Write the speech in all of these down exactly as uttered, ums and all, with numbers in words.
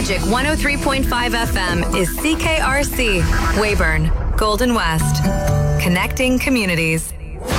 Magic one oh three point five F M is C K R C, Weyburn, Golden West. Connecting communities.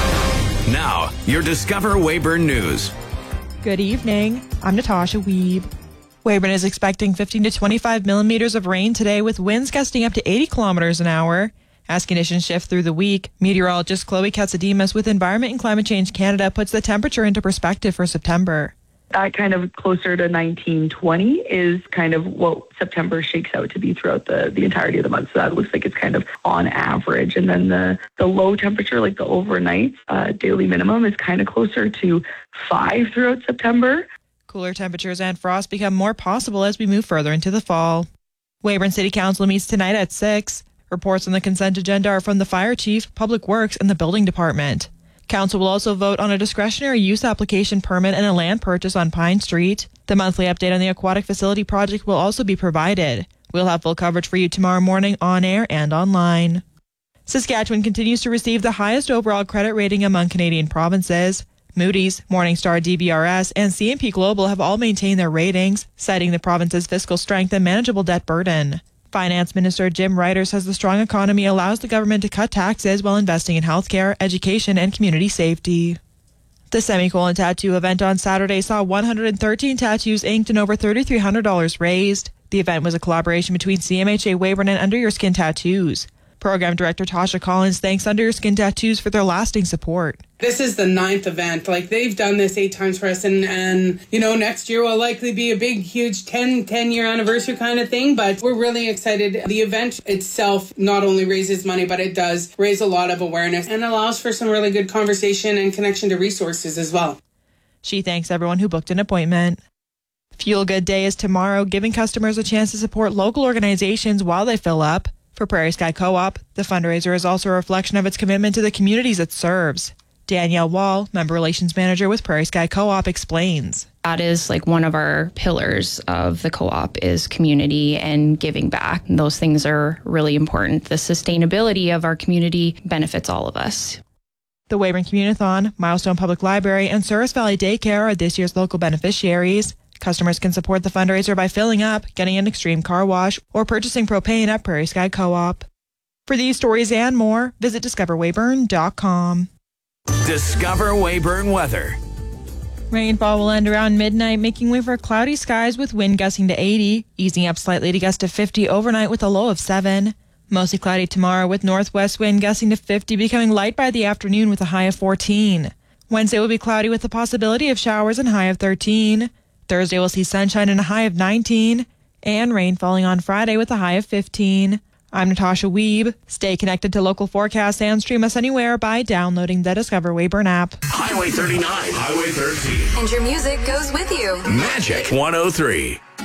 Now, your Discover Weyburn News. Good evening. I'm Natasha Weeb. Weyburn is expecting fifteen to twenty-five millimeters of rain today, with winds gusting up to eighty kilometers an hour. As conditions shift through the week, meteorologist Chloe Katsademas with Environment and Climate Change Canada puts the temperature into perspective for September. That kind of closer to nineteen, twenty is kind of what September shakes out to be throughout the, the entirety of the month. So that looks like it's kind of on average. And then the, the low temperature, like the overnight uh, daily minimum, is kind of closer to five throughout September. Cooler temperatures and frost become more possible as we move further into the fall. Weyburn City Council meets tonight at six. Reports on the consent agenda are from the Fire Chief, Public Works, and the Building Department. Council will also vote on a discretionary use application permit and a land purchase on Pine Street. The monthly update on the aquatic facility project will also be provided. We'll have full coverage for you tomorrow morning on air and online. Saskatchewan continues to receive the highest overall credit rating among Canadian provinces. Moody's, Morningstar D B R S, and C and P Global have all maintained their ratings, citing the province's fiscal strength and manageable debt burden. Finance Minister Jim Ryder says the strong economy allows the government to cut taxes while investing in healthcare, education, and community safety. The Semicolon Tattoo event on Saturday saw one hundred thirteen tattoos inked and over three thousand three hundred dollars raised. The event was a collaboration between C M H A Weyburn and Under Your Skin Tattoos. Program Director Tasha Collins thanks Under Your Skin Tattoos for their lasting support. This is the ninth event. Like, they've done this eight times for us, and, and you know, next year will likely be a big, huge ten, ten-year anniversary kind of thing, but we're really excited. The event itself not only raises money, but it does raise a lot of awareness and allows for some really good conversation and connection to resources as well. She thanks everyone who booked an appointment. Fuel Good Day is tomorrow, giving customers a chance to support local organizations while they fill up. For Prairie Sky Co-op, the fundraiser is also a reflection of its commitment to the communities it serves. Danielle Wall, Member Relations Manager with Prairie Sky Co-op, explains. That is like one of our pillars of the co-op is community and giving back. And those things are really important. The sustainability of our community benefits all of us. The Weyburn Communithon, Milestone Public Library, and Souris Valley Daycare are this year's local beneficiaries. Customers can support the fundraiser by filling up, getting an extreme car wash, or purchasing propane at Prairie Sky Co-op. For these stories and more, visit discover weyburn dot com. Discover Weyburn weather. Rainfall will end around midnight, making way for cloudy skies with wind gusting to eighty, easing up slightly to gust to fifty overnight with a low of seven. Mostly cloudy tomorrow with northwest wind gusting to fifty, becoming light by the afternoon with a high of fourteen. Wednesday will be cloudy with the possibility of showers and high of thirteen. Thursday will see sunshine and a high of nineteen, and rain falling on Friday with a high of fifteen. I'm Natasha Weeb. Stay connected to local forecasts and stream us anywhere by downloading the Discover Weyburn app. Highway thirty-nine, Highway thirteen. And your music goes with you. Magic one oh three.